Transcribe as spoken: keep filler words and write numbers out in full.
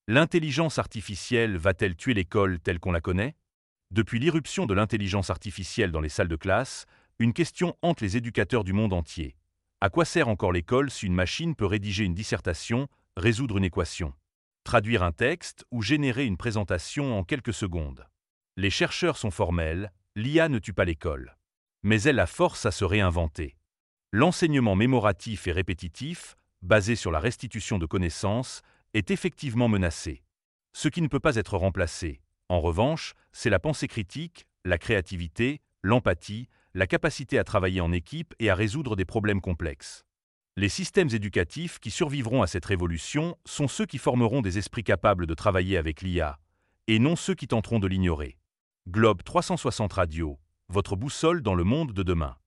L'intelligence artificielle va-t-elle tuer l'école telle qu'on la connaît? Depuis l'irruption de l'intelligence artificielle dans les salles de classe, une question hante les éducateurs du monde entier. À quoi sert encore l'école si une machine peut rédiger une dissertation, résoudre une équation, traduire un texte ou générer une présentation en quelques secondes? Les chercheurs sont formels, l'I A ne tue pas l'école. Mais elle la force à se réinventer. L'enseignement mémoratif et répétitif, basé sur la restitution de connaissances, est effectivement menacé. Ce qui ne peut pas être remplacé, en revanche, c'est la pensée critique, la créativité, l'empathie, la capacité à travailler en équipe et à résoudre des problèmes complexes. Les systèmes éducatifs qui survivront à cette révolution sont ceux qui formeront des esprits capables de travailler avec l'I A, et non ceux qui tenteront de l'ignorer. Globe trois cent soixante Radio, votre boussole dans le monde de demain.